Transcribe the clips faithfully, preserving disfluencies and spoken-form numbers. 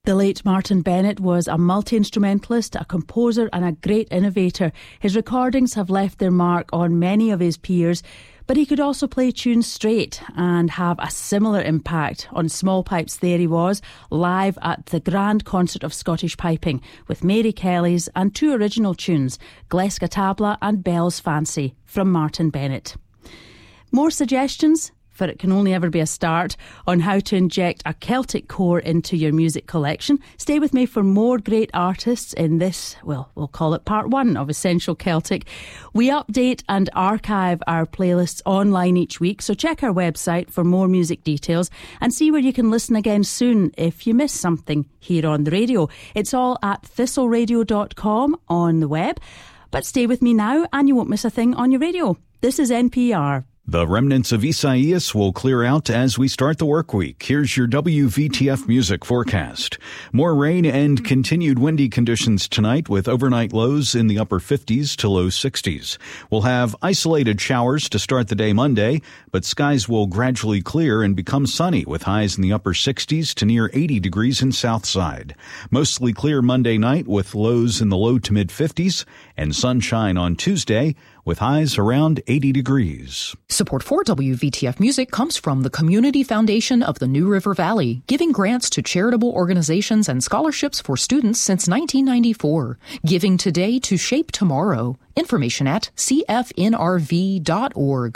The late Martin Bennett was a multi-instrumentalist, a composer and a great innovator. His recordings have left their mark on many of his peers, but he could also play tunes straight and have a similar impact. On Small Pipes there he was, live at the Grand Concert of Scottish Piping, with Mary Kelly's and two original tunes, Gleska Tabla and Bell's Fancy, from Martin Bennett. More suggestions? For it can only ever be a start, on how to inject a Celtic core into your music collection. Stay with me for more great artists in this, well, we'll call it part one of Essential Celtic. We update and archive our playlists online each week, so check our website for more music details and see where you can listen again soon if you miss something here on the radio. It's all at thistle radio dot com on the web. But stay with me now and you won't miss a thing on your radio. This is N P R. The remnants of Isaias will clear out as we start the work week. Here's your W V T F music forecast. More rain and continued windy conditions tonight with overnight lows in the upper fifties to low sixties. We'll have isolated showers to start the day Monday, but skies will gradually clear and become sunny with highs in the upper sixties to near eighty degrees in South Side. Mostly clear Monday night with lows in the low to mid fifties and sunshine on Tuesday with highs around eighty degrees. Support for W V T F Music comes from the Community Foundation of the New River Valley, giving grants to charitable organizations and scholarships for students since nineteen ninety-four. Giving today to shape tomorrow. Information at c f n r v dot org.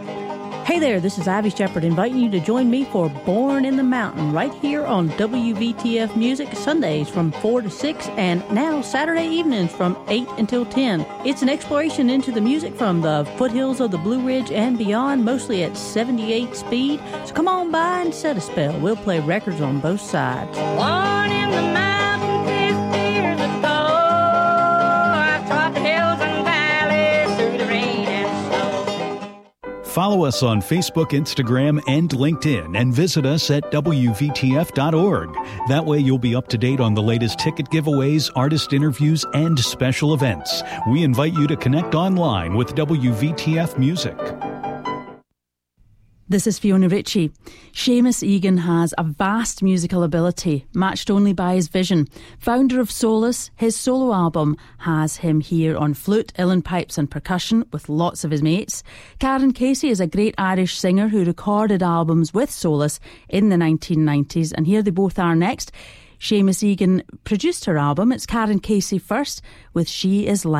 Hey there, this is Ivy Shepherd inviting you to join me for Born in the Mountain right here on W V T F Music, Sundays from four to six and now Saturday evenings from eight until ten. It's an exploration into the music from the foothills of the Blue Ridge and beyond, mostly at seventy-eight speed. So come on by and set a spell. We'll play records on both sides. Born in the mountains fifty years ago, I've trod the hills and valleys through the rain and snow. Follow us on Facebook, Instagram, and LinkedIn, and visit us at w v t f dot org. That way you'll be up to date on the latest ticket giveaways, artist interviews, and special events. We invite you to connect online with W V T F Music. This is Fiona Ritchie. Seamus Egan has a vast musical ability, matched only by his vision. Founder of Solace, his solo album has him here on flute, uilleann pipes and percussion with lots of his mates. Karen Casey is a great Irish singer who recorded albums with Solace in the nineteen nineties, and here they both are next. Seamus Egan produced her album. It's Karen Casey first with She Is Life.